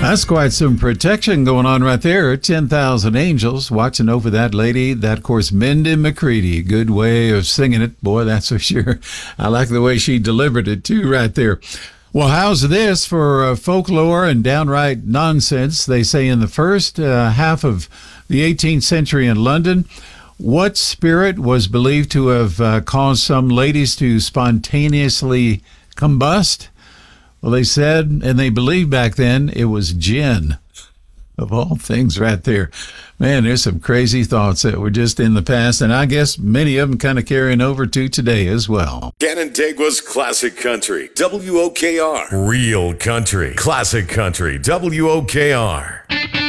That's quite some protection going on right there. 10,000 angels watching over that lady. That, of course, Mindy McCready. Good way of singing it. Boy, that's for sure. I like the way she delivered it, too, right there. Well, how's this for folklore and downright nonsense? They say in the first half of the 18th century in London, what spirit was believed to have caused some ladies to spontaneously combust? Well, they said, and they believed back then, it was gin, of all things right there. Man, there's some crazy thoughts that were just in the past, and I guess many of them kind of carrying over to today as well. Canandaigua's Classic Country, WOKR. Real country, classic country, WOKR.